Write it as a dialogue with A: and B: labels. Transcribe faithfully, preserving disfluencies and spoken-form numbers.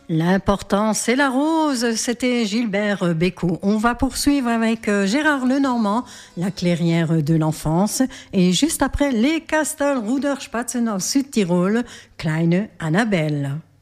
A: L'important, c'est la rose. C'était Gilbert Bécaud. On va poursuivre avec Gérard Lenormand, la clairière de l'enfance. Et juste après, les Kastel Ruderspatzen au Südtirol, Kleine Annabelle.